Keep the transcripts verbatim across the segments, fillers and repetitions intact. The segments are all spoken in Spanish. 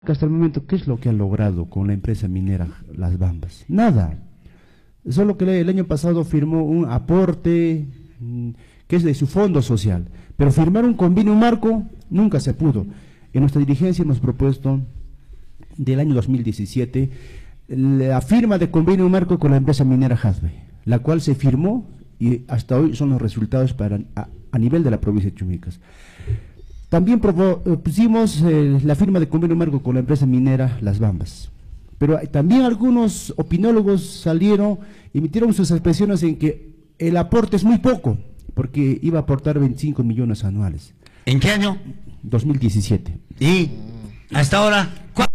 Hasta el momento, ¿qué es lo que ha logrado con la empresa minera Las Bambas? Nada. Solo que el año pasado firmó un aporte mmm, que es de su fondo social, pero firmar un convenio marco nunca se pudo. En nuestra dirigencia hemos propuesto del año dos mil diecisiete la firma de convenio marco con la empresa minera Hasbe, la cual se firmó y hasta hoy son los resultados para, a, a nivel de la provincia de Chumicas. También pusimos eh, la firma de convenio marco con la empresa minera Las Bambas. Pero también algunos opinólogos salieron, emitieron sus expresiones en que el aporte es muy poco, porque iba a aportar veinticinco millones anuales. ¿En qué año? dos mil diecisiete. ¿Y hasta ahora? ¿Cuánto?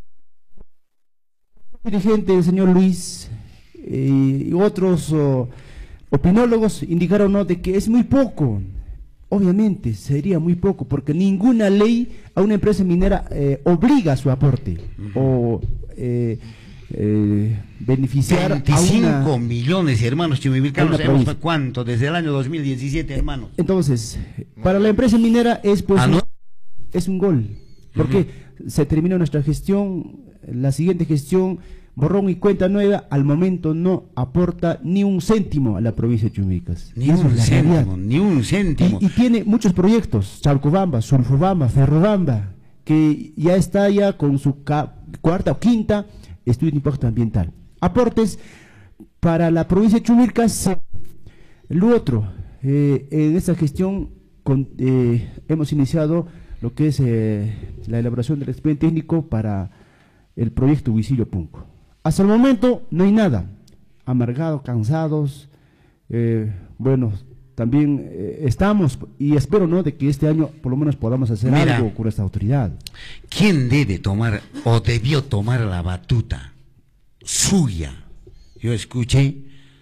El dirigente, el señor Luis, eh, y otros oh, opinólogos indicaron ¿no? de que es muy poco. Obviamente sería muy poco, porque ninguna ley a una empresa minera eh, obliga a su aporte uh-huh. o eh, eh, beneficiar veinticinco a una, millones, hermanos Chimivilcanos, ¿sabemos cuánto? Desde el año dos mil diecisiete, hermanos. Entonces, para la empresa minera es pues ¿Ah, no? es un gol, porque uh-huh. se terminó nuestra gestión, la siguiente gestión, borrón y cuenta nueva, al momento no aporta ni un céntimo a la provincia de Chumicas. Ni un céntimo, ni un céntimo. Y, y tiene muchos proyectos, Chalcobamba, Sulfobamba, Ferrobamba, que ya está ya con su cuarta o quinta estudio de impacto ambiental. Aportes para la provincia de Chumicas. Lo otro, eh, en esta gestión con, eh, hemos iniciado lo que es eh, la elaboración del expediente técnico para el proyecto Huicillo Punco. Hasta el momento no hay nada, amargados, cansados, eh, bueno, también eh, estamos, y espero no de que este año por lo menos podamos hacer Mira, algo con esta autoridad. ¿Quién debe tomar o debió tomar la batuta suya? Yo escuché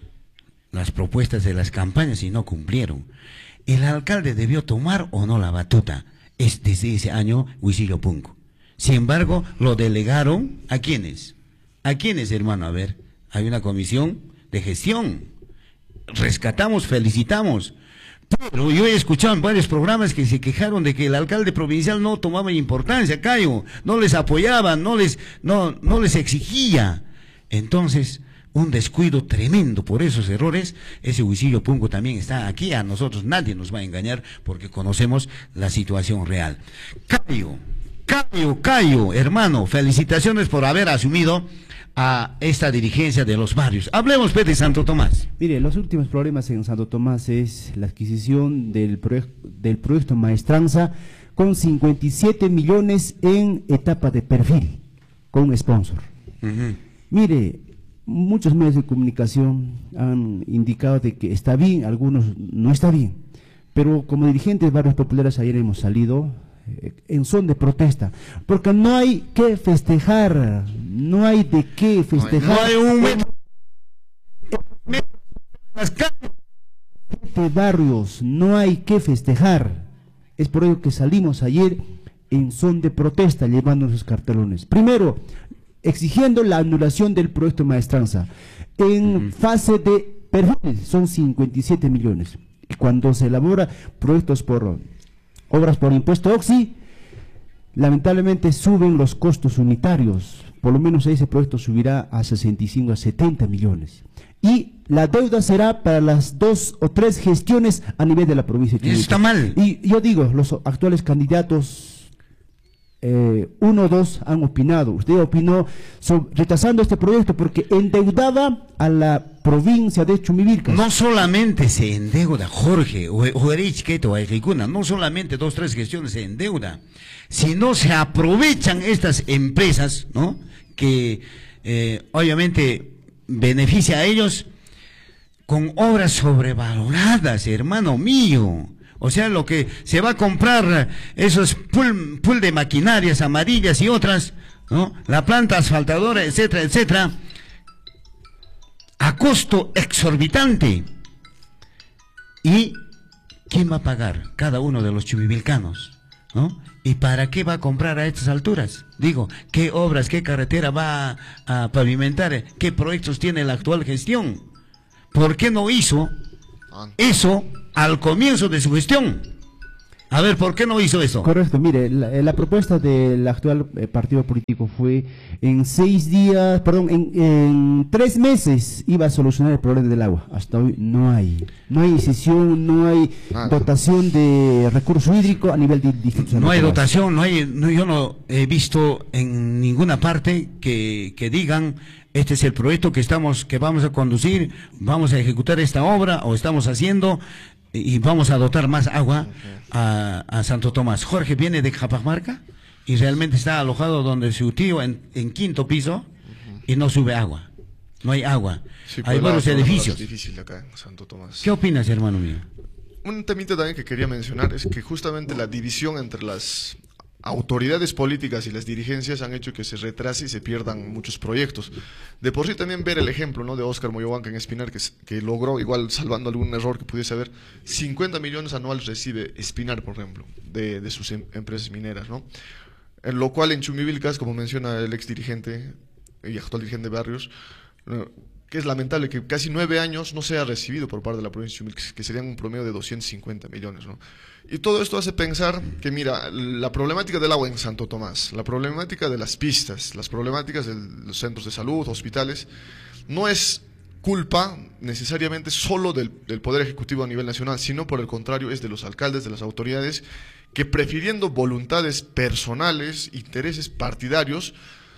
las propuestas de las campañas y no cumplieron. ¿El alcalde debió tomar o no la batuta? Es desde ese año Huicillo Punco. Sin embargo, lo delegaron ¿a quiénes? ¿A quiénes, hermano? A ver, hay una comisión de gestión. Rescatamos, felicitamos. Pero yo he escuchado en varios programas que se quejaron de que el alcalde provincial no tomaba importancia, Cayo, no les apoyaba, no les, no, no les exigía. Entonces, un descuido tremendo por esos errores. Ese Huicillo Punco también está aquí, a nosotros nadie nos va a engañar porque conocemos la situación real. Cayo, Cayo, Cayo, hermano, felicitaciones por haber asumido a esta dirigencia de los barrios. Hablemos pues, de Santo Tomás. Mire, los últimos problemas en Santo Tomás es la adquisición del, proyecto, del proyecto Maestranza con cincuenta y siete millones en etapa de perfil, con un sponsor. Uh-huh. Mire, muchos medios de comunicación han indicado de que está bien, algunos no está bien, pero como dirigentes de barrios populares ayer hemos salido en son de protesta, porque no hay que festejar, no hay de qué festejar. No hay un metro. De barrios, no hay que festejar. Es por ello que salimos ayer en son de protesta, llevando esos cartelones. Primero, exigiendo la anulación del proyecto Maestranza. En fase de perfil son cincuenta y siete millones. Y cuando se elabora proyectos por obras por impuesto Oxi, lamentablemente suben los costos unitarios, por lo menos ese proyecto subirá a sesenta y cinco a setenta millones. Y la deuda será para las dos o tres gestiones a nivel de la provincia de Chimivilcas. Eso está mal. Y yo digo, los actuales candidatos, eh, uno o dos han opinado, usted opinó sobre, rechazando este proyecto porque endeudaba a la provincia de Chumicas. No solamente se endeuda, Jorge, o, o Erichqueto, o Ejicuna, no solamente dos, tres gestiones se endeuda, sino se aprovechan estas empresas, ¿no? Que eh, obviamente beneficia a ellos con obras sobrevaloradas, hermano mío. O sea, lo que se va a comprar, esos pool, pool de maquinarias amarillas y otras, ¿no? La planta asfaltadora, etcétera, etcétera, a costo exorbitante. ¿Y quién va a pagar? Cada uno de los chimivilcanos, ¿no? ¿Y para qué va a comprar a estas alturas? Digo, ¿qué obras, qué carretera va a, a pavimentar? ¿Qué proyectos tiene la actual gestión? ¿Por qué no hizo eso al comienzo de su gestión? A ver, ¿por qué no hizo eso? Correcto, mire, la, la propuesta del actual eh, partido político fue en seis días, perdón, en, en tres meses iba a solucionar el problema del agua. Hasta hoy no hay, no hay decisión, no hay Ah, dotación de recurso hídrico a nivel de distrito. No hay dotación, no hay, no, yo no he visto en ninguna parte que, que digan este es el proyecto que estamos, que vamos a conducir, vamos a ejecutar esta obra o estamos haciendo y vamos a dotar más agua a, a Santo Tomás. Jorge viene de Cajamarca y realmente está alojado donde su tío en, en quinto piso y no sube agua, no hay agua, Sí, hay pues, varios la- la- edificios. Es difícil acá en Santo Tomás. ¿Qué opinas, hermano mío? Un temita también que quería mencionar es que justamente la división entre las autoridades políticas y las dirigencias han hecho que se retrase y se pierdan muchos proyectos. De por sí también ver el ejemplo, ¿no?, de Óscar Moyobanca en Espinar, que, s- que logró, igual salvando algún error que pudiese haber, cincuenta millones anuales recibe Espinar, por ejemplo, de, de sus em- empresas mineras, ¿no? En lo cual en Chumivilcas, como menciona el ex dirigente y actual dirigente de Barrios, eh, que es lamentable que casi nueve años no sea recibido por parte de la provincia de Chumivilcas, que serían un promedio de doscientos cincuenta millones, ¿no? Y todo esto hace pensar que, mira, la problemática del agua en Santo Tomás, la problemática de las pistas, las problemáticas de los centros de salud, hospitales, no es culpa necesariamente solo del, del Poder Ejecutivo a nivel nacional, sino por el contrario es de los alcaldes, de las autoridades, que prefiriendo voluntades personales, intereses partidarios,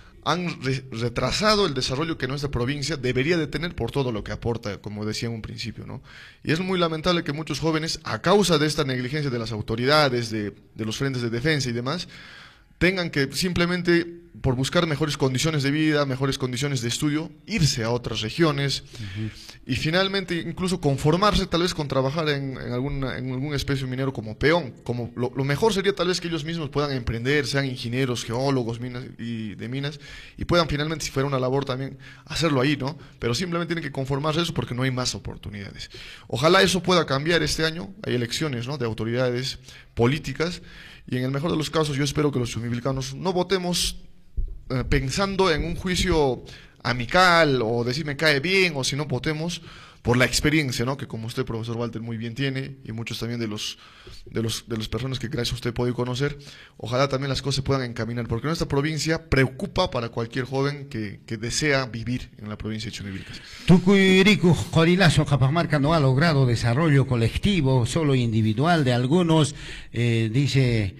han re- retrasado el desarrollo que nuestra provincia debería de tener por todo lo que aporta, como decía en un principio, ¿no? Y es muy lamentable que muchos jóvenes, a causa de esta negligencia de las autoridades, de, de los frentes de defensa y demás, tengan que simplemente, por buscar mejores condiciones de vida, mejores condiciones de estudio, irse a otras regiones uh-huh. y finalmente incluso conformarse tal vez con trabajar en, en, alguna, en algún especie minero como peón. Como lo, lo mejor sería tal vez que ellos mismos puedan emprender, sean ingenieros, geólogos minas y de minas, y puedan finalmente, si fuera una labor también, hacerlo ahí, ¿no? Pero simplemente tienen que conformarse a eso porque no hay más oportunidades. Ojalá eso pueda cambiar este año, hay elecciones, ¿no?, de autoridades políticas, y en el mejor de los casos yo espero que los chumivilcanos no votemos eh, pensando en un juicio amical o decir me cae bien, o si no votemos por la experiencia, ¿no?, que como usted, profesor Walter, muy bien tiene, y muchos también de los de los de las personas que gracias a usted puede conocer. Ojalá también las cosas se puedan encaminar, porque nuestra provincia preocupa para cualquier joven que, que desea vivir en la provincia de Chumivilcas. Tucuiricu, Jorilazo, Cajamarca no ha logrado desarrollo colectivo, solo individual de algunos, eh, dice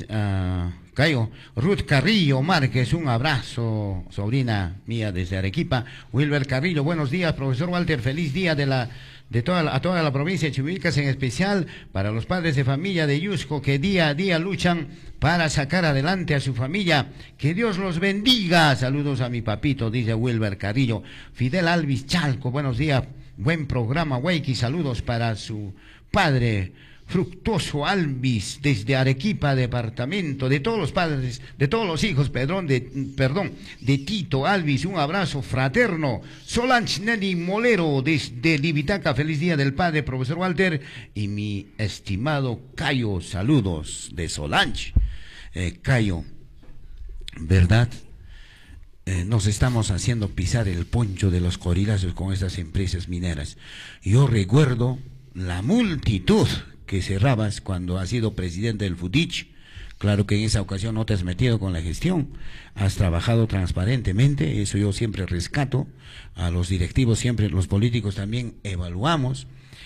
uh, Cayo. Ruth Carrillo Márquez, un abrazo, sobrina mía desde Arequipa. Wilber Carrillo, buenos días, profesor Walter, feliz día de la de toda la, a toda la provincia de Chumivilcas, en especial para los padres de familia de Yusco que día a día luchan para sacar adelante a su familia. Que Dios los bendiga. Saludos a mi papito, dice Wilber Carrillo. Fidel Alvis Chalco, buenos días, buen programa, Weiki, saludos para su padre Fructuoso Alvis desde Arequipa, departamento, de todos los padres, de todos los hijos, perdón, de, perdón, de Tito Alvis, un abrazo fraterno. Solange Nelly Molero desde Libitaca, feliz día del padre, profesor Walter, y mi estimado Cayo, saludos de Solange. Eh, Cayo, ¿verdad? Eh, nos estamos haciendo pisar el poncho de los corilazos con estas empresas mineras. Yo recuerdo la multitud que cerrabas cuando has sido presidente del FUTICH. Claro que en esa ocasión no te has metido con la gestión, has trabajado transparentemente, eso yo siempre rescato, a los directivos siempre, los políticos también evaluamos,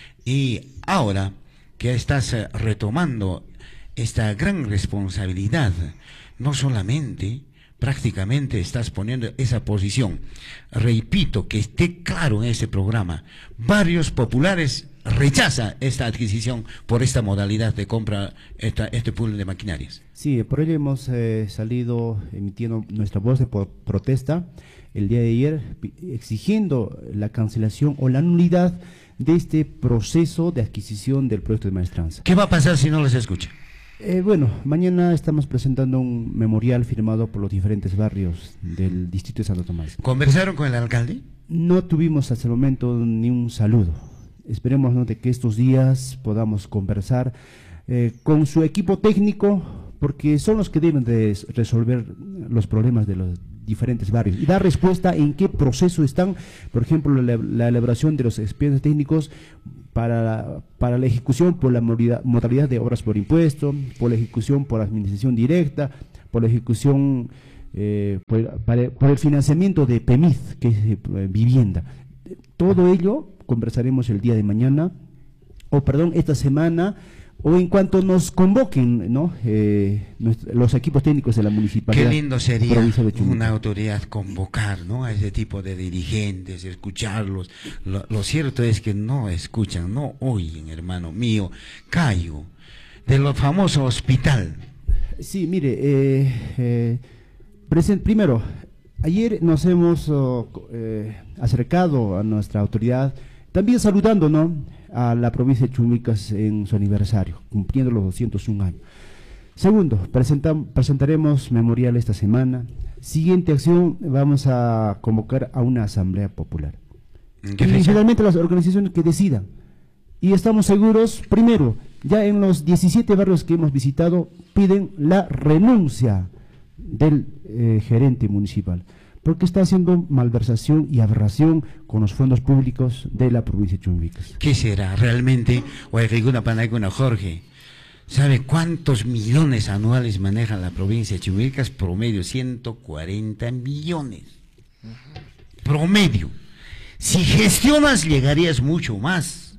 y ahora que estás eh, retomando esta gran responsabilidad, no solamente prácticamente estás poniendo esa posición, repito, que esté claro en ese programa, Barrios Populares rechaza esta adquisición por esta modalidad de compra, esta, este pool de maquinarias. Sí, por ello hemos eh, salido emitiendo nuestra voz de protesta el día de ayer, exigiendo la cancelación o la nulidad de este proceso de adquisición del proyecto de maestranza. ¿Qué va a pasar si no les escucha? Eh, bueno, mañana estamos presentando un memorial firmado por los diferentes barrios del distrito de Santo Tomás. ¿Conversaron con el alcalde? No tuvimos hasta el momento ni un saludo. Esperemos, ¿no?, de que estos días podamos conversar eh, con su equipo técnico, porque son los que deben de resolver los problemas de los diferentes barrios y dar respuesta en qué proceso están, por ejemplo, la, la elaboración de los expedientes técnicos para la, para la ejecución por la modalidad, modalidad de obras por impuesto, por la ejecución por administración directa, por la ejecución eh, por, para, por el financiamiento de P E M I F, que es eh, vivienda. Todo ello conversaremos el día de mañana, o perdón, esta semana, o en cuanto nos convoquen, ¿no? Eh, nuestro, los equipos técnicos de la municipalidad. Qué lindo sería una autoridad convocar, ¿no?, a ese tipo de dirigentes, escucharlos. Lo, lo cierto es que no escuchan, no oyen, hermano mío. Cayo, de lo famoso hospital. Sí, mire, eh, eh, present, primero, ayer nos hemos oh, eh, acercado a nuestra autoridad, también saludando, ¿no?, a la provincia de Chumbicas en su aniversario, cumpliendo los doscientos un años. Segundo, presentaremos memorial esta semana. Siguiente acción, vamos a convocar a una asamblea popular. ¿En qué y fecha? finalmente las organizaciones que decidan. Y estamos seguros, primero, ya en los diecisiete barrios que hemos visitado, piden la renuncia del eh, gerente municipal, porque está haciendo malversación y aberración con los fondos públicos de la provincia de Chumbicas. ¿Qué será realmente? Guayquiguna, Panaicuna, Jorge, ¿sabe cuántos millones anuales maneja la provincia de Chumbicas? Promedio, ciento cuarenta millones. Promedio. Si gestionas, llegarías mucho más.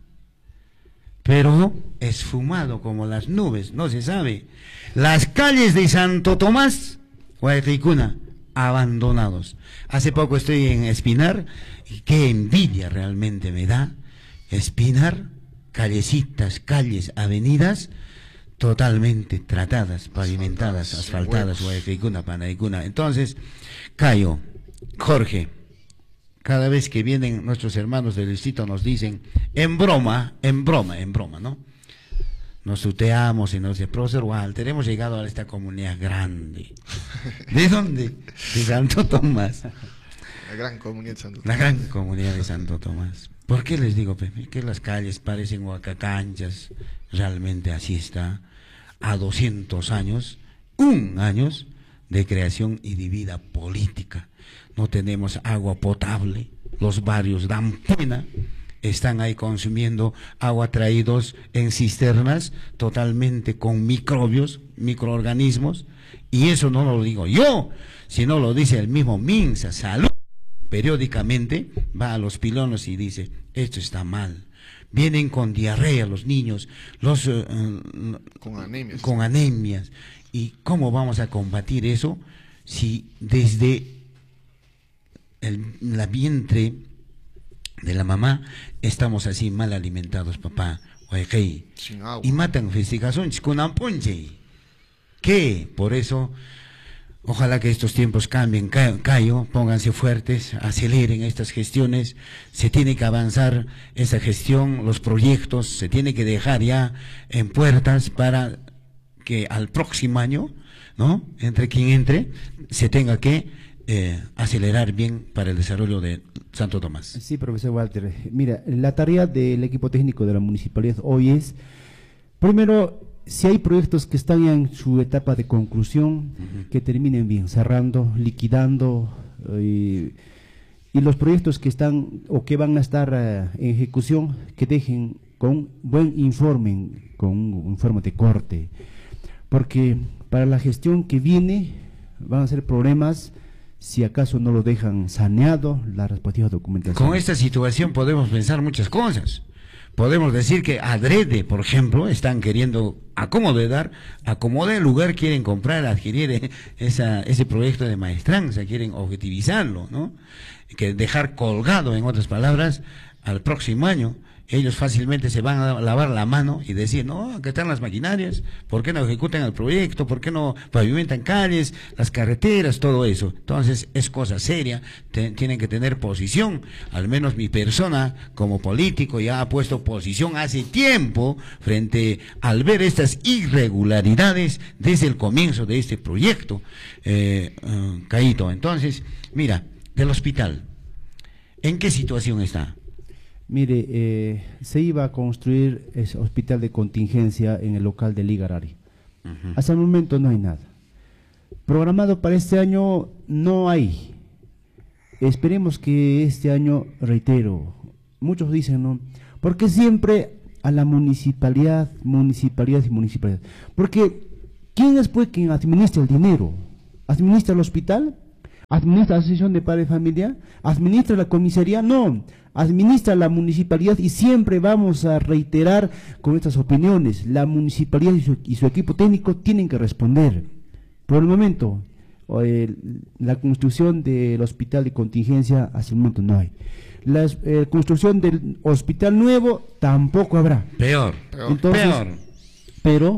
Pero esfumado como las nubes, no se sabe. Las calles de Santo Tomás, Guayquiguna, abandonados. Hace poco estoy en Espinar y qué envidia realmente me da. Espinar, callecitas, calles, avenidas totalmente tratadas, pavimentadas, asfaltadas, Guayquiguna, Panaicuna. Entonces, Cayo, Jorge, cada vez que vienen nuestros hermanos del distrito nos dicen, en broma, en broma, en broma, ¿no? Nos tuteamos y nos dice, profesor Walter, hemos llegado a esta comunidad grande. ¿De dónde? De Santo Tomás. La gran comunidad de Santo Tomás. La gran comunidad de Santo Tomás. ¿Por qué les digo, Pepe? Que las calles parecen huacacanchas. Realmente así está. A doscientos años, un años de creación y de vida política. No tenemos agua potable. Los barrios dan pena. Están ahí consumiendo agua traídos en cisternas totalmente con microbios, microorganismos, y eso no lo digo yo, sino lo dice el mismo MINSA, Salud. Periódicamente va a los pilonos y dice, esto está mal. Vienen con diarrea los niños, los uh, con anemias. con anemias. ¿Y cómo vamos a combatir eso si desde el la vientre de la mamá estamos así mal alimentados, papá? Sin agua. Y matan festigaciones con amponche. ¿Qué? Por eso, ojalá que estos tiempos cambien, Cayo, pónganse fuertes, aceleren estas gestiones, se tiene que avanzar esa gestión, los proyectos, se tiene que dejar ya en puertas para que al próximo año, ¿no?, entre quien entre, se tenga que eh, acelerar bien para el desarrollo de Santo Tomás. Sí, profesor Walter. Mira, la tarea del equipo técnico de la municipalidad hoy es, primero, si hay proyectos que están en su etapa de conclusión, uh-huh, que terminen bien, cerrando, liquidando, eh, y los proyectos que están o que van a estar uh, en ejecución, que dejen con buen informe, con un informe de corte, porque para la gestión que viene van a ser problemas si acaso no lo dejan saneado la respectiva documentación. Con esta situación podemos pensar muchas cosas. Podemos decir que adrede, por ejemplo, están queriendo acomodar, acomodar el lugar, quieren comprar, adquirir esa, ese proyecto de maestranza, quieren objetivizarlo, ¿no? Que dejar colgado, en otras palabras, al próximo año. Ellos fácilmente se van a lavar la mano y decir, no, acá están las maquinarias, ¿por qué no ejecutan el proyecto? ¿Por qué no pavimentan calles, las carreteras, todo eso? Entonces es cosa seria, te, tienen que tener posición. Al menos mi persona como político ya ha puesto posición hace tiempo frente al ver estas irregularidades desde el comienzo de este proyecto, eh, uh, Caíto. Entonces, mira, del hospital, ¿en qué situación está? Mire, eh, se iba a construir ese hospital de contingencia en el local de Ligarari. Uh-huh. Hasta el momento no hay nada. Programado para este año no hay. Esperemos que este año, reitero, muchos dicen, ¿no?, porque siempre a la municipalidad, municipalidad y municipalidad. Porque, ¿quién es pues quien administra el dinero? ¿Administra el hospital? ¿Administra la asociación de padres de familia? ¿Administra la comisaría? No, administra la municipalidad, y siempre vamos a reiterar con estas opiniones, la municipalidad y su, y su equipo técnico tienen que responder. Por el momento, eh, la construcción del hospital de contingencia, hasta el momento no hay. La eh, construcción del hospital nuevo tampoco habrá. Peor, Entonces, peor. Pero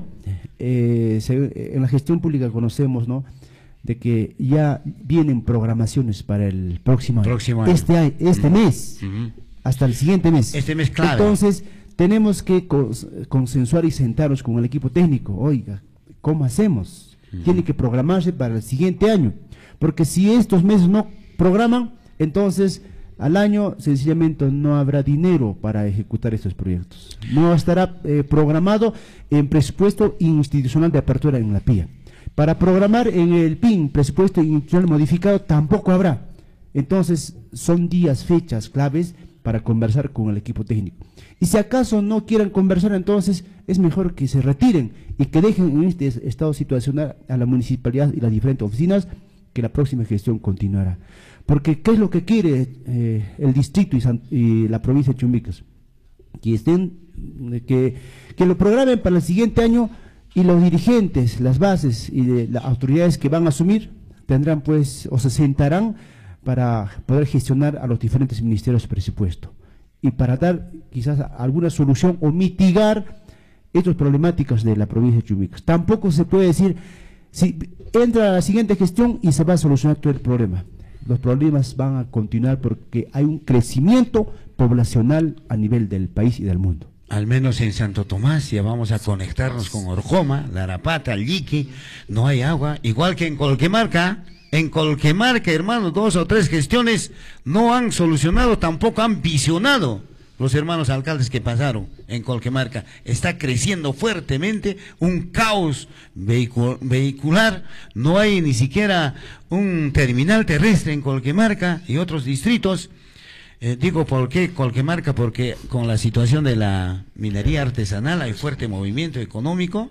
eh, se, en la gestión pública conocemos, ¿no?, de que ya vienen programaciones para el próximo año. Próximo año. Este, año, este uh-huh. mes, uh-huh. hasta el siguiente mes. Este mes, claro. Entonces, tenemos que cons consensuar y sentarnos con el equipo técnico. Oiga, ¿cómo hacemos? Uh-huh. Tiene que programarse para el siguiente año. Porque si estos meses no programan, entonces al año sencillamente no habrá dinero para ejecutar estos proyectos. No estará eh, programado en presupuesto institucional de apertura en la P I A. Para programar en el P I N, presupuesto institucional modificado, tampoco habrá. Entonces, son días, fechas claves para conversar con el equipo técnico. Y si acaso no quieran conversar, entonces es mejor que se retiren y que dejen en este estado situacional a la municipalidad y las diferentes oficinas, que la próxima gestión continuará. Porque, ¿qué es lo que quiere eh, el distrito y, San, y la provincia de Chumbicas? Que estén, que, que lo programen para el siguiente año, y los dirigentes, las bases y de las autoridades que van a asumir tendrán pues, o se sentarán para poder gestionar a los diferentes ministerios de presupuesto y para dar quizás alguna solución o mitigar estas problemáticas de la provincia de Chumbicas. Tampoco se puede decir, si entra a la siguiente gestión y se va a solucionar todo el problema. Los problemas van a continuar porque hay un crecimiento poblacional a nivel del país y del mundo. Al menos en Santo Tomás ya vamos a conectarnos con Orjoma, Larapata, Liqui, no hay agua, igual que en Colquemarca. En Colquemarca, hermanos, dos o tres gestiones no han solucionado, tampoco han visionado los hermanos alcaldes que pasaron en Colquemarca. Está creciendo fuertemente, un caos vehicu- vehicular, no hay ni siquiera un terminal terrestre en Colquemarca y otros distritos. Eh, digo, ¿por qué Colquemarca? Porque con la situación de la minería artesanal hay fuerte movimiento económico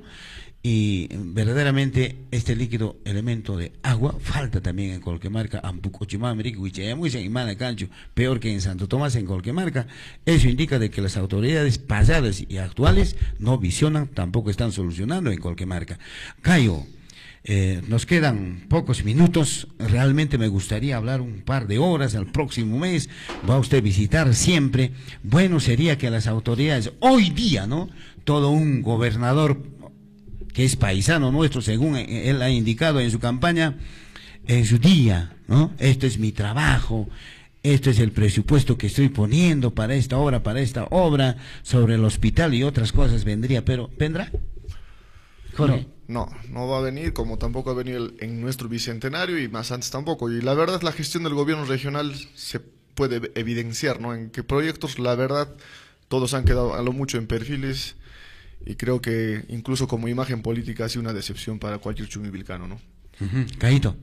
y verdaderamente este líquido elemento de agua falta también en Colquemarca, peor que en Santo Tomás, en Colquemarca. Eso indica de que las autoridades pasadas y actuales no visionan, tampoco están solucionando en Colquemarca. Cayo, Eh, nos quedan pocos minutos, realmente me gustaría hablar un par de horas. El próximo mes va usted a visitar siempre. Bueno sería que las autoridades, hoy día, ¿no?, todo un gobernador que es paisano nuestro, según él ha indicado en su campaña, en su día, ¿no?, esto es mi trabajo, esto es el presupuesto que estoy poniendo para esta obra, para esta obra, sobre el hospital y otras cosas vendría, pero ¿vendrá? Jorge. No, no va a venir, como tampoco va a venir el, en nuestro bicentenario y más antes tampoco. Y la verdad, la gestión del gobierno regional se puede evidenciar, ¿no?, en qué proyectos, la verdad, todos han quedado a lo mucho en perfiles y creo que incluso como imagen política ha sido una decepción para cualquier chumbivilcano, ¿no? Uh-huh. Caíto.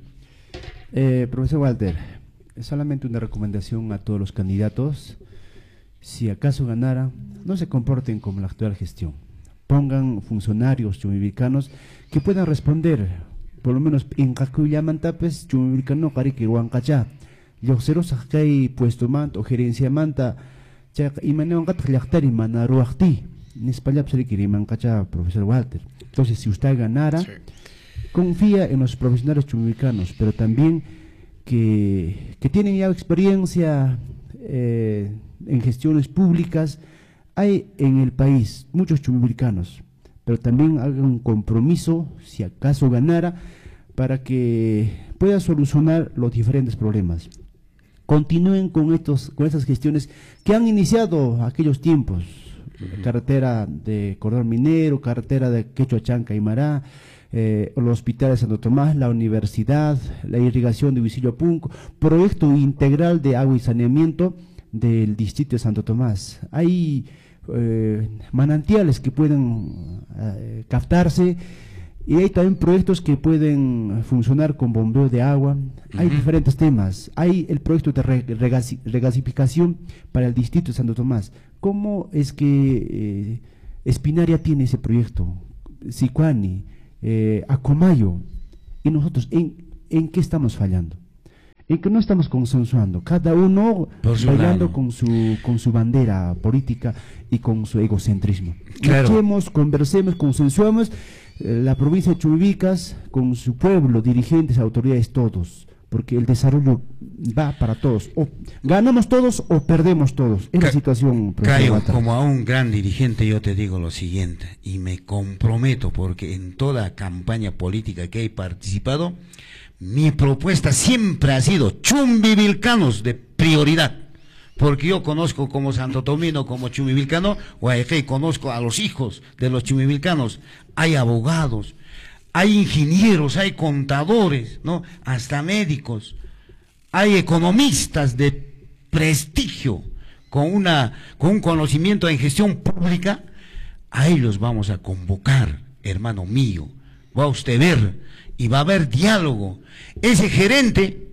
Eh, profesor Walter, solamente una recomendación a todos los candidatos: si acaso ganara, no se comporten como la actual gestión. Pongan funcionarios chumbivilcanos que puedan responder, por lo menos en Cacuillamantapes, chumbivilcano Carique Huancacha, Yoxeros Acay puesto manta o gerencia manta, Chac y Maneongat Llactari Manaruachti, en España Psariquiri Mancacha, profesor Walter. Entonces, si usted ganara, sí, confía en los profesionales chumbivilcanos, pero también que, que tienen ya experiencia eh, en gestiones públicas. Hay en el país muchos chumbivilcanos, pero también hagan un compromiso, si acaso ganara, para que pueda solucionar los diferentes problemas. Continúen con estos, con estas gestiones que han iniciado aquellos tiempos: uh-huh. carretera de Corredor Minero, carretera de Quechua Chanca y Mará, eh, los hospitales de Santo Tomás, la universidad, la irrigación de Huicillo Punco, proyecto integral de agua y saneamiento del distrito de Santo Tomás. Hay eh, manantiales que pueden eh, captarse Y hay también proyectos que pueden funcionar con bombeo de agua. Hay uh-huh. diferentes temas. Hay el proyecto de regasi regasificación para el distrito de Santo Tomás. ¿Cómo es que eh, Espinaria tiene ese proyecto? Sicuani, eh, Acomayo. Y nosotros, ¿en, ¿en qué estamos fallando? En que no estamos consensuando, cada uno bailando con su, con su bandera política y con su egocentrismo. Claro. Luchemos, conversemos, consensuemos eh, la provincia de Chumibicas con su pueblo, dirigentes, autoridades, todos, porque el desarrollo va para todos. O ganamos todos o perdemos todos. Es la situación. Cayo, como a un gran dirigente yo te digo lo siguiente, y me comprometo porque en toda campaña política que he participado, mi propuesta siempre ha sido chumbivilcanos de prioridad, porque yo conozco como Santo Tomino, como chumbivilcano, Guayaquil, conozco a los hijos de los chumbivilcanos, hay abogados, hay ingenieros, hay contadores, ¿no? Hasta médicos, hay economistas de prestigio, con, una, con un conocimiento en gestión pública. A ellos vamos a convocar, hermano mío, va usted a ver, y va a haber diálogo. Ese gerente,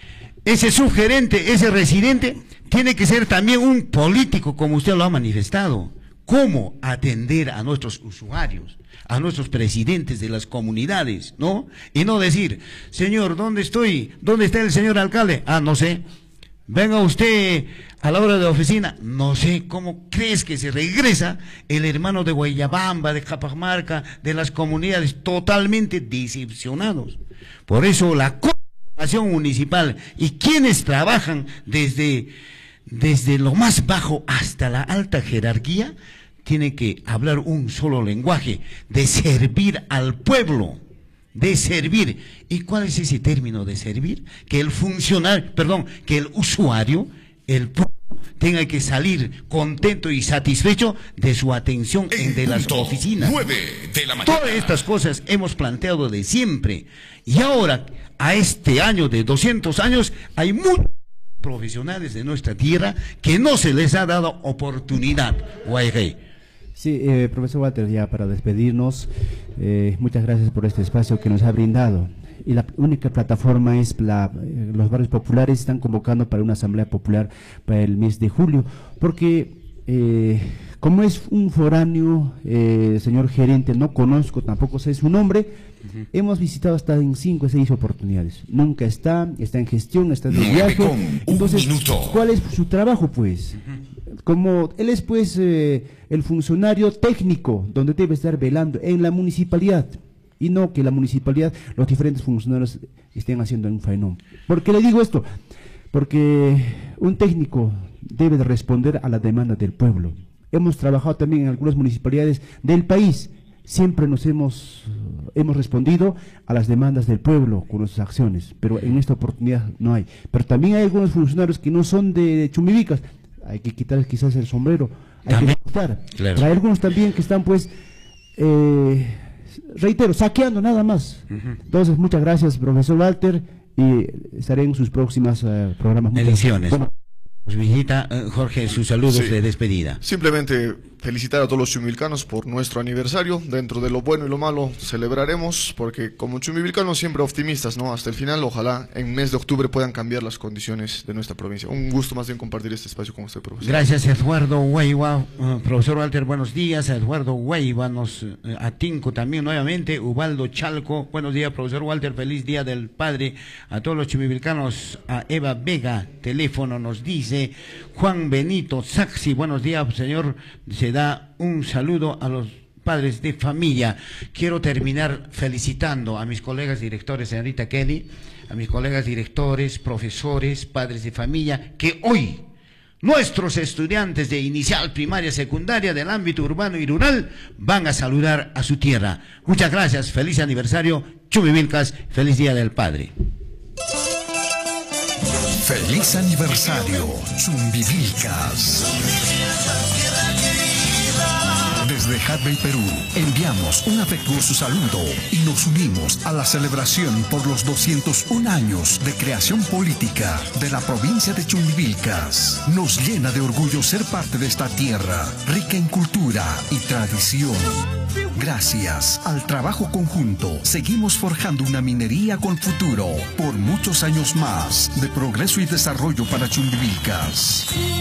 ese subgerente, ese residente, tiene que ser también un político, como usted lo ha manifestado. ¿Cómo atender a nuestros usuarios, a nuestros presidentes de las comunidades, ¿no? Y no decir, señor, ¿dónde estoy? ¿Dónde está el señor alcalde? Ah, no sé. Venga usted a la hora de oficina, no sé. ¿Cómo crees que se regresa el hermano de Guayabamba, de Capamarca, de las comunidades, totalmente decepcionados? Por eso la corporación municipal y quienes trabajan desde, desde lo más bajo hasta la alta jerarquía, tienen que hablar un solo lenguaje, de servir al pueblo. De servir. ¿Y cuál es ese término de servir? Que el funcionario, perdón, que el usuario, el pueblo, tenga que salir contento y satisfecho de su atención en de las oficinas. nueve de la mañana. Todas estas cosas hemos planteado de siempre. Y ahora, a este año de doscientos años, hay muchos profesionales de nuestra tierra que no se les ha dado oportunidad. Guayaquil. Sí, eh, profesor Walter, ya para despedirnos, eh, muchas gracias por este espacio que nos ha brindado. Y la única plataforma es la, eh, los barrios populares están convocando para una asamblea popular para el mes de julio, porque eh, como es un foráneo, eh, señor gerente, no conozco, tampoco sé su nombre, uh-huh. hemos visitado hasta en cinco o seis oportunidades. Nunca está, está en gestión, está de viaje. Entonces, ¿cuál es su trabajo, pues? Uh-huh. Como él es pues eh, el funcionario técnico donde debe estar velando en la municipalidad y no que la municipalidad, los diferentes funcionarios estén haciendo un faenón. ¿Por qué le digo esto? Porque un técnico debe de responder a la demanda del pueblo. Hemos trabajado también en algunas municipalidades del país, siempre nos hemos, hemos respondido a las demandas del pueblo con nuestras acciones, pero en esta oportunidad no hay. Pero también hay algunos funcionarios que no son de Chumibicas. Hay que quitar quizás el sombrero, hay ¿También? que quitar. Claro. Hay algunos también que están pues, eh, reitero, saqueando nada más. Uh-huh. Entonces, muchas gracias, profesor Walter, y estaré en sus próximas uh, programas. Ediciones. Bueno, pues visita, uh, Jorge, sus saludos sí. de despedida. Simplemente felicitar a todos los chumbivilcanos por nuestro aniversario. Dentro de lo bueno y lo malo celebraremos, porque como chumbivilcanos siempre optimistas, ¿no? Hasta el final, ojalá en mes de octubre puedan cambiar las condiciones de nuestra provincia. Un gusto más bien compartir este espacio con usted, profesor. Gracias, Eduardo Hueyva. Uh, profesor Walter, buenos días. Eduardo Hueyva nos uh, atinco también nuevamente. Ubaldo Chalco, buenos días, profesor Walter. Feliz Día del Padre a todos los chumbivilcanos. A Eva Vega, teléfono nos dice. Juan Benito Saxi, buenos días, señor. Se da un saludo a los padres de familia. Quiero terminar felicitando a mis colegas directores, señorita Kelly, a mis colegas directores, profesores, padres de familia, que hoy nuestros estudiantes de inicial, primaria, secundaria del ámbito urbano y rural van a saludar a su tierra. Muchas gracias, feliz aniversario, Chumbivilcas, feliz Día del Padre. Feliz aniversario, Chumbivilcas. Desde Jadbey, Perú, enviamos un afectuoso saludo y nos unimos a la celebración por los doscientos un años de creación política de la provincia de Chumbivilcas. Nos llena de orgullo ser parte de esta tierra, rica en cultura y tradición. Gracias al trabajo conjunto, seguimos forjando una minería con futuro por muchos años más de progreso y desarrollo para Chumbivilcas.